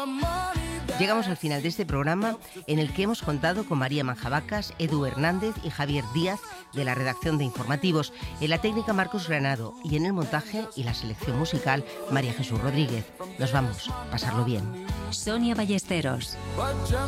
Llegamos al final de este programa en el que hemos contado con María Manjabacas, Edu Hernández y Javier Díaz de la redacción de Informativos, en la técnica Marcos Granado y en el montaje y la selección musical María Jesús Rodríguez. Nos vamos, pasarlo bien. Sonia Ballesteros.